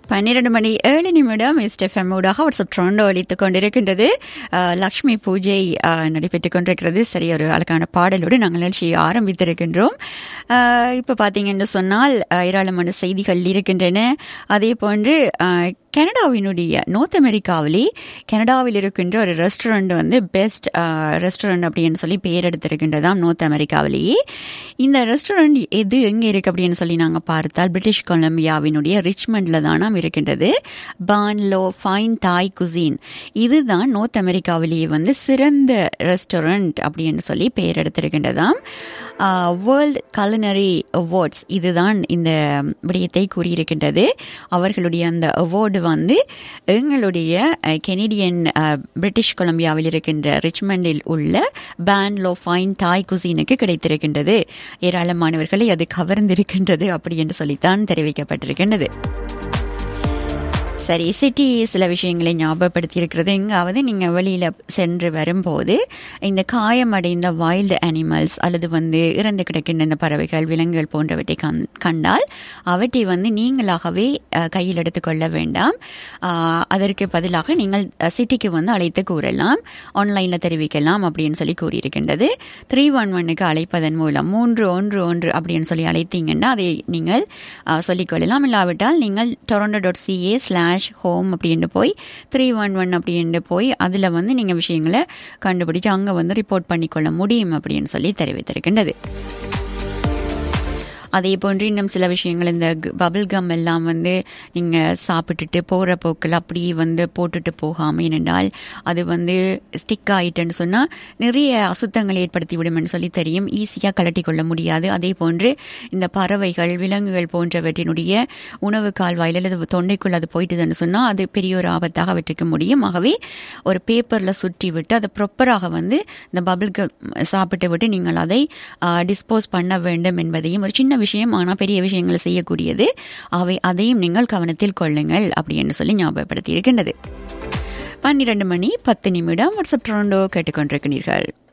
12:07 SFM ஊடாக WhatsApp trend ஒலித்துக் கொண்டிருக்கின்றது. லக்ஷ்மி பூஜை நடைபெற்றுக் கொண்டிருக்கிறது. சரி, ஒரு அழகான பாடலோடு நாங்கள் நிகழ்ச்சியை ஆரம்பித்திருக்கின்றோம். இப்போ பார்த்தீங்கன்னு சொன்னால் ஏராளமான செய்திகள் இருக்கின்றன. அதே போன்று கனடாவினுடைய நார்த் அமெரிக்காவிலே கனடாவில் இருக்கின்ற ஒரு ரெஸ்டாரண்ட் வந்து பெஸ்ட் ரெஸ்டாரண்ட் அப்படின்னு சொல்லி பெயர் எடுத்திருக்கின்றதாம் நார்த் அமெரிக்காவிலேயே. இந்த ரெஸ்டாரண்ட் எங்கே இருக்குது அப்படின்னு சொல்லி நாங்கள் பார்த்தால் பிரிட்டிஷ் கொலம்பியாவினுடைய ரிச்மண்டில் தானாம் இருக்கின்றது. பான்லோ ஃபைன் தாய் குசின், இதுதான் நார்த் அமெரிக்காவிலேயே வந்து சிறந்த ரெஸ்டாரண்ட் அப்படின்னு சொல்லி பெயர் எடுத்திருக்கின்றதாம். வேர்ல்டு கலினரி அவார்ட்ஸ் இதுதான் இந்த விடயத்தை கூறியிருக்கின்றது. அவர்களுடைய அந்த அவார்டு வந்து எங்களுடைய கெனடியன் பிரிட்டிஷ் கொலம்பியாவில் இருக்கின்ற ரிச்மண்டில் உள்ள பான்லோ ஃபைன் தாய் குசினுக்கு கிடைத்திருக்கின்றது. ஏராளமானவர்களை அது கவர்ந்திருக்கின்றது அப்படி என்று சொல்லித்தான் தெரிவிக்கப்பட்டிருக்கின்றது. சரி, சிட்டி சில விஷயங்களை ஞாபகப்படுத்தி இருக்கிறது. எங்காவது நீங்கள் வெளியில் சென்று வரும்போது இந்த காயமடைந்த வைல்டு அனிமல்ஸ் அல்லது வந்து இறந்து கிடக்கின்ற இந்த பறவைகள் விலங்குகள் போன்றவற்றை கண்டால் அவற்றை வந்து நீங்களாகவே கையில் எடுத்துக்கொள்ள வேண்டாம். அதற்கு பதிலாக நீங்கள் சிட்டிக்கு வந்து அழைத்து கூறலாம், ஆன்லைனில் தெரிவிக்கலாம் அப்படின்னு சொல்லி கூறியிருக்கின்றது. 311க்கு அழைப்பதன் மூலம் 311 அப்படின்னு சொல்லி அழைத்தீங்கன்னா அதை நீங்கள் சொல்லிக்கொள்ளலாம். இல்லாவிட்டால் நீங்கள் toronto.ca/home அப்படின்னு போய் 311 அப்படின்னு போய் அதில் வந்து நீங்கள் விஷயங்களை கண்டுபிடிச்சு அங்கே வந்து ரிப்போர்ட் பண்ணிக்கொள்ள முடியும் அப்படின்னு சொல்லி தெரிவித்திருக்கின்றது. அதே போன்று இன்னும் சில விஷயங்கள், இந்த பபிள் கம் எல்லாம் வந்து நீங்கள் சாப்பிட்டுட்டு போகிற போக்கில் அப்படி வந்து போட்டுட்டு போகாமல், ஏனென்றால் அது வந்து ஸ்டிக் ஆகிட்டுன்னு சொன்னால் நிறைய அசுத்தங்களை ஏற்படுத்தி விடும்னு சொல்லி தெரியும். ஈஸியாக கலட்டி கொள்ள முடியாது. அதே போன்று இந்த பறவைகள் விலங்குகள் போன்றவற்றினுடைய உணவு கால்வாயில் அல்லது தொண்டைக்குள் அது போயிட்டுதுன்னு சொன்னால் அது பெரிய ஒரு ஆபத்தாக அவற்றுக்கு முடியும். ஆகவே ஒரு பேப்பரில் சுற்றி விட்டு அதை ப்ராப்பராக வந்து இந்த பபிள் கம் சாப்பிட்டு விட்டு நீங்கள் அதை டிஸ்போஸ் பண்ண வேண்டும் என்பதையும், ஒரு சின்ன விஷயம் ஆனால் பெரிய விஷயங்களை செய்யக்கூடியது, அவை அதையும் நீங்கள் கவனத்தில் கொள்ளுங்கள் அப்படின்னு சொல்லி ஞாபகப்படுத்தி இருக்கின்றது. 12:10 வாட்ஸ்அப் ட்ரெண்டோ கேட்டுக்கொண்டிருக்கிறீர்கள்.